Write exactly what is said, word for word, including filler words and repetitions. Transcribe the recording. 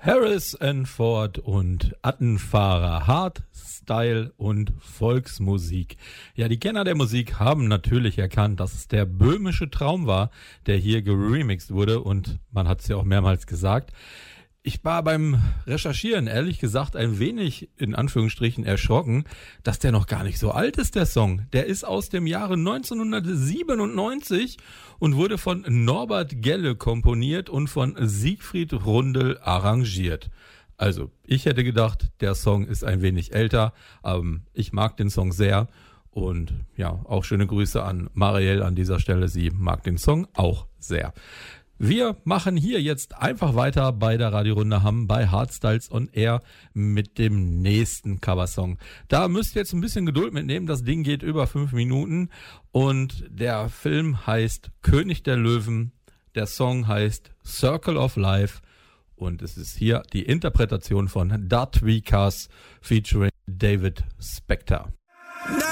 Harrison Ford und Attenfahrer, Hardstyle und Volksmusik. Ja, die Kenner der Musik haben natürlich erkannt, dass es der böhmische Traum war, der hier geremixed wurde, und man hat es ja auch mehrmals gesagt. Ich war beim Recherchieren ehrlich gesagt ein wenig in Anführungsstrichen erschrocken, dass der noch gar nicht so alt ist, der Song. Der ist aus dem Jahre neunzehnhundertsiebenundneunzig und wurde von Norbert Gelle komponiert und von Siegfried Rundel arrangiert. Also, ich hätte gedacht, der Song ist ein wenig älter, aber ich mag den Song sehr. Und ja, auch schöne Grüße an Marielle an dieser Stelle. Sie mag den Song auch sehr. Wir machen hier jetzt einfach weiter bei der Radiorunde Hamm bei Hardstyles on Air mit dem nächsten Coversong. Da müsst ihr jetzt ein bisschen Geduld mitnehmen. Das Ding geht über fünf Minuten und der Film heißt König der Löwen. Der Song heißt Circle of Life und es ist hier die Interpretation von Dartwikas featuring David Spector.